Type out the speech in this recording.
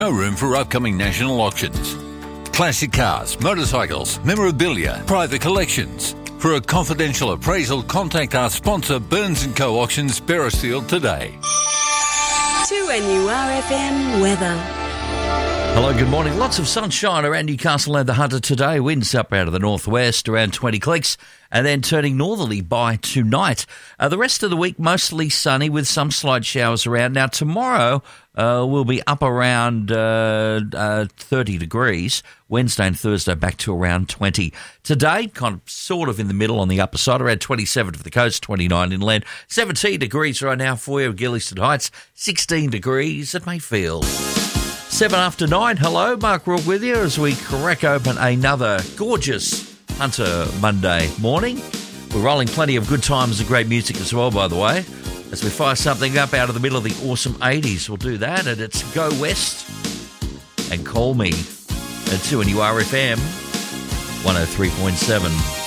No room for upcoming national auctions. Classic cars, motorcycles, memorabilia, private collections. For a confidential appraisal, contact our sponsor Burns & Co. Auctions, Beresfield today. 2NURFM weather. Hello, good morning. Lots of sunshine around Newcastle and the Hunter today. Winds up out of the northwest around 20 clicks and then turning northerly by tonight. The rest of the week mostly sunny with some slight showers around. Now tomorrow we'll be up around 30 degrees. Wednesday and Thursday back to around 20. Today, kind of sort of in the middle on the upper side, around 27 for the coast, 29 inland. 17 degrees right now for you at Gillieston Heights, 16 degrees at Mayfield. 7 after 9, hello, Mark Rourke with you as we crack open another gorgeous Hunter Monday morning. We're rolling plenty of good times and great music as well, by the way, as we fire something up out of the middle of the awesome 80s. We'll do that, and it's Go West and Call Me at 2NURFM 103.7.